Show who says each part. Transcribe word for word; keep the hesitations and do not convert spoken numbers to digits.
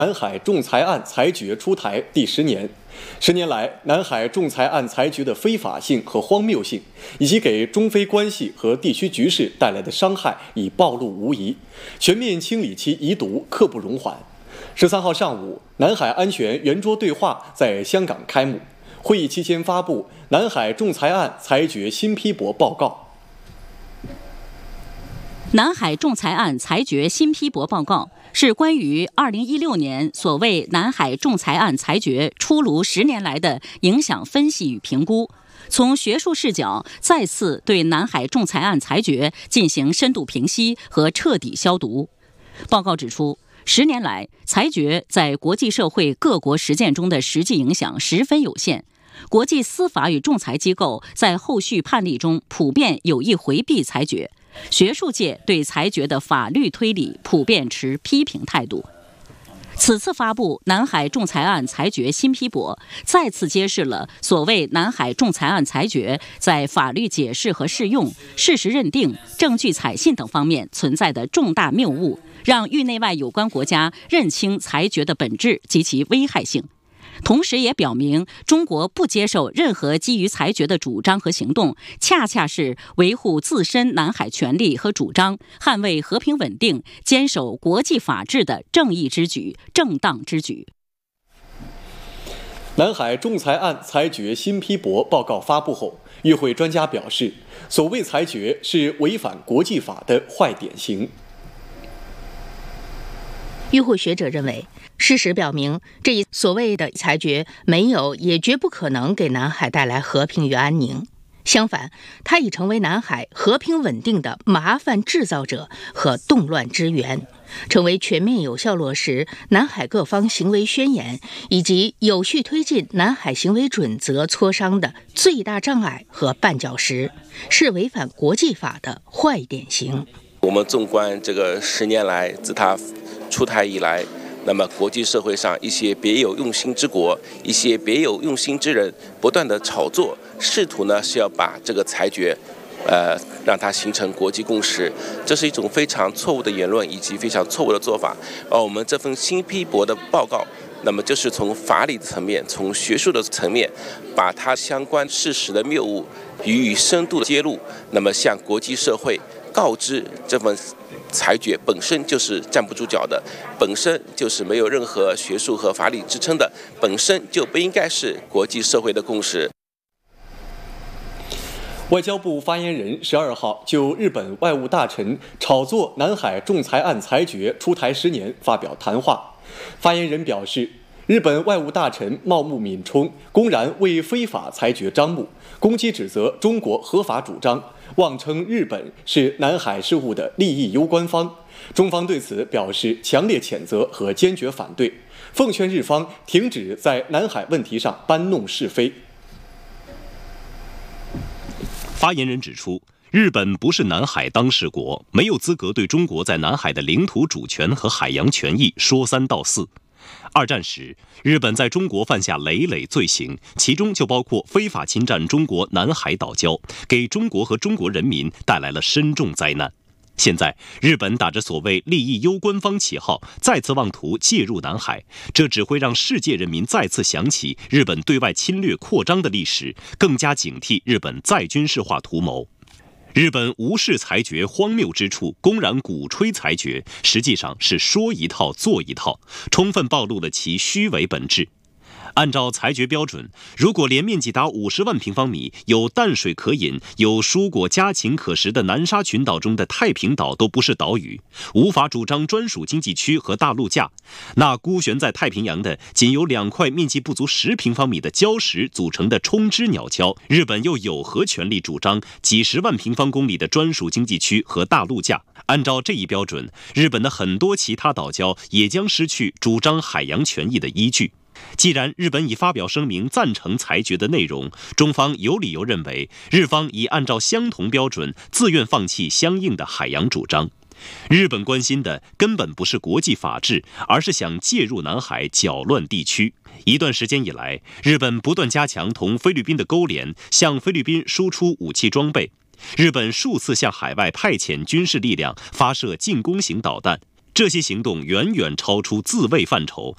Speaker 1: 南海仲裁案裁决出台第十年，十年来，南海仲裁案裁决的非法性和荒谬性，以及给中非关系和地区局势带来的伤害已暴露无遗，全面清理其遗毒刻不容缓。十三号上午，南海安全圆桌对话在香港开幕，会议期间发布《南海仲裁案裁决新批驳报告》。
Speaker 2: 南海仲裁案裁决新批驳报告是关于二零一六年所谓南海仲裁案裁决出炉十年来的影响分析与评估，从学术视角再次对南海仲裁案裁决进行深度评析和彻底消毒。报告指出，十年来，裁决在国际社会各国实践中的实际影响十分有限。国际司法与仲裁机构在后续判例中普遍有意回避裁决，学术界对裁决的法律推理普遍持批评态度。此次发布南海仲裁案裁决新批驳，再次揭示了所谓南海仲裁案裁决在法律解释和适用、事实认定、证据采信等方面存在的重大谬误，让域内外有关国家认清裁决的本质及其危害性。同时也表明，中国不接受任何基于裁决的主张和行动，恰恰是维护自身南海权利和主张、捍卫和平稳定、坚守国际法治的正义之举、正当之举。
Speaker 1: 南海仲裁案裁决新批驳报告发布后，与会专家表示，所谓裁决是违反国际法的坏典型。
Speaker 3: 与会学者认为，事实表明，这一所谓的裁决没有也绝不可能给南海带来和平与安宁。相反，它已成为南海和平稳定的麻烦制造者和动乱之源，成为全面有效落实南海各方行为宣言以及有序推进南海行为准则磋商的最大障碍和绊脚石，是违反国际法的坏典型。
Speaker 4: 我们纵观这个十年来，自它出台以来，那么国际社会上一些别有用心之国，一些别有用心之人，不断的炒作，试图呢是要把这个裁决，呃，让它形成国际共识。这是一种非常错误的言论，以及非常错误的做法。而我们这份新批驳的报告，那么就是从法理层面，从学术的层面，把它相关事实的谬误予以深度的揭露，那么向国际社会告知这份裁决本身就是站不住脚的，本身就是没有任何学术和法理支撑的，本身就不应该是国际社会的共识。
Speaker 1: 外交部发言人十二号就日本外务大臣炒作南海仲裁案裁决出台十年发表谈话。发言人表示，日本外务大臣茂木敏充公然为非法裁决张目，攻击指责中国合法主张，妄称日本是南海事务的利益攸关方。中方对此表示强烈谴责和坚决反对，奉劝日方停止在南海问题上搬弄是非。
Speaker 5: 发言人指出，日本不是南海当事国，没有资格对中国在南海的领土主权和海洋权益说三道四。二战时，日本在中国犯下累累罪行，其中就包括非法侵占中国南海岛礁，给中国和中国人民带来了深重灾难。现在，日本打着所谓利益攸关方旗号，再次妄图介入南海，这只会让世界人民再次想起日本对外侵略扩张的历史，更加警惕日本再军事化图谋。日本无视裁决荒谬之处，公然鼓吹裁决，实际上是说一套做一套，充分暴露了其虚伪本质。按照裁决标准，如果连面积达五十万平方米、有淡水可饮、有蔬果家禽可食的南沙群岛中的太平岛都不是岛屿，无法主张专属经济区和大陆架，那孤悬在太平洋的仅由两块面积不足十平方米的礁石组成的冲之鸟礁，日本又有何权利主张几十万平方公里的专属经济区和大陆架？按照这一标准，日本的很多其他岛礁也将失去主张海洋权益的依据。既然日本已发表声明赞成裁决的内容，中方有理由认为日方已按照相同标准自愿放弃相应的海洋主张。日本关心的根本不是国际法治，而是想介入南海搅乱地区。一段时间以来，日本不断加强同菲律宾的勾连，向菲律宾输出武器装备。日本数次向海外派遣军事力量，发射进攻型导弹。这些行动远远超出自卫范畴，